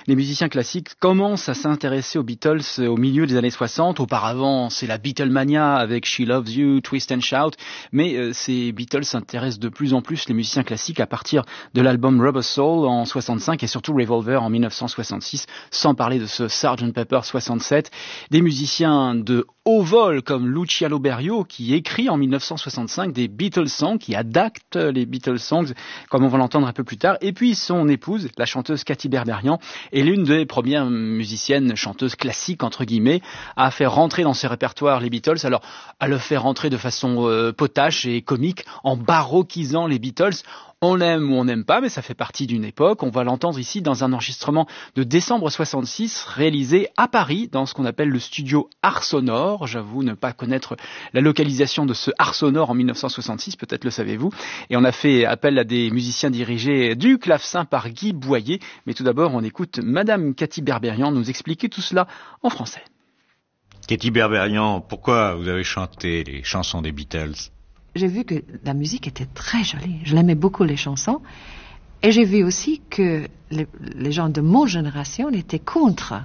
les musiciens classiques commencent à s'intéresser aux Beatles au milieu des années 60. Auparavant, c'est la Beatlemania avec She Loves You, Twist and Shout, mais ces Beatles s'intéressent de plus en plus les musiciens classiques à partir de l'album Rubber Soul en 65 et surtout Revolver en 1966, sans parler de ce Sgt. Pepper 67. Des musiciens de haut vol comme Luciano Berio qui écrit en 1965 des Beatles songs, qui adapte les Beatles songs comme on va l'entendre un peu plus tard. Et puis son épouse, la chanteuse Katy Berberian, est l'une des premières musiciennes chanteuses classiques entre guillemets à faire rentrer dans ses répertoires les Beatles. Alors à le faire rentrer de façon potache et comique en baroquisant les Beatles. On aime ou on n'aime pas, mais ça fait partie d'une époque. On va l'entendre ici dans un enregistrement de décembre 66, réalisé à Paris, dans ce qu'on appelle le studio Art Sonore. J'avoue ne pas connaître la localisation de ce Art Sonore en 1966, peut-être le savez-vous. Et on a fait appel à des musiciens dirigés du clavecin par Guy Boyer. Mais tout d'abord, on écoute Madame Katy Berberian nous expliquer tout cela en français. Katy Berberian, pourquoi vous avez chanté les chansons des Beatles ? J'ai vu que la musique était très jolie. Je l'aimais beaucoup, les chansons. Et j'ai vu aussi que les gens de mon génération étaient contre,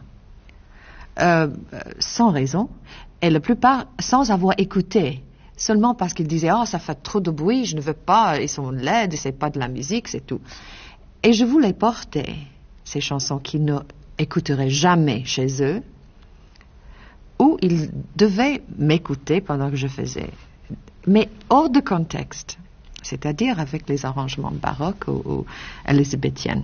sans raison, et la plupart sans avoir écouté, seulement parce qu'ils disaient « Oh, ça fait trop de bruit, je ne veux pas, ils sont laids, c'est pas de la musique, c'est tout. » Et je voulais porter ces chansons qu'ils n'écouteraient jamais chez eux, où ils devaient m'écouter pendant que je faisais, mais hors de contexte, c'est-à-dire avec les arrangements baroques ou élisabéthiennes.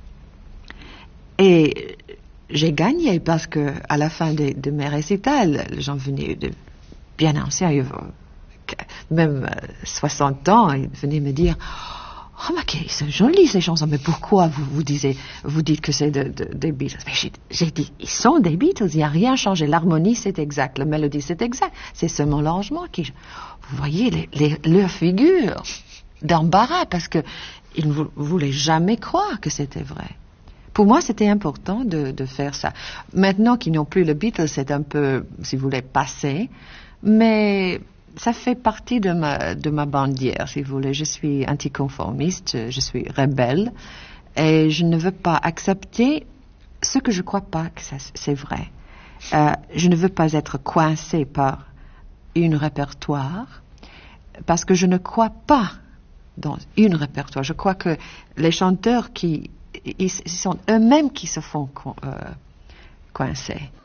Et j'ai gagné parce que à la fin de mes récitals, les gens venaient bien anciens, même 60 ans, ils venaient me dire « Oh, mais c'est joli ces chansons, mais pourquoi vous dites que c'est des Beatles ?» J'ai dit « Ils sont des Beatles, il n'y a rien changé, l'harmonie c'est exact, la mélodie c'est exact, c'est seulement l'arrangement qui... » Vous voyez leur figure d'embarras parce que ils ne voulaient jamais croire que c'était vrai. Pour moi, c'était important de faire ça. Maintenant qu'ils n'ont plus le Beatles, c'est un peu, si vous voulez, passé, mais ça fait partie de ma bandière, si vous voulez. Je suis anticonformiste, je suis rebelle, et je ne veux pas accepter ce que je crois pas que c'est vrai. Je ne veux pas être coincée par un répertoire, parce que je ne crois pas dans un répertoire. Je crois que les chanteurs ils sont eux-mêmes qui se font coincer.